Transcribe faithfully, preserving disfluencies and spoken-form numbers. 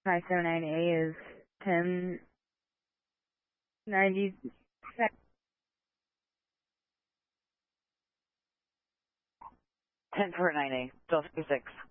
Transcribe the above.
five seven nine A is ten ninety. ten four nine A, Delta six.